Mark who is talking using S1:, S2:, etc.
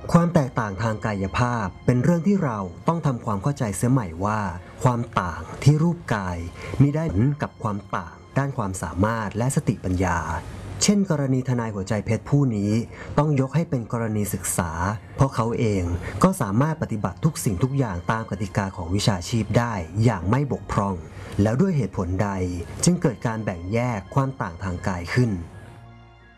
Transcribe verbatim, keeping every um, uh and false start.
S1: ความแตกต่างทางกายภาพเป็นเรื่องที่เราต้องทำความเข้าใจเสียใหม่ว่าความต่างที่รูปกายมิได้ผลกับความต่างด้านความสามารถและสติปัญญาเช่นกรณีทนายหัวใจเพชรผู้นี้ต้องยกให้เป็นกรณีศึกษาเพราะเขาเองก็สามารถปฏิบัติทุกสิ่งทุกอย่างตามกติกาของวิชาชีพได้อย่างไม่บกพร่องแล้วด้วยเหตุผลใดจึงเกิดการแบ่งแยกความต่างทางกายขึ้น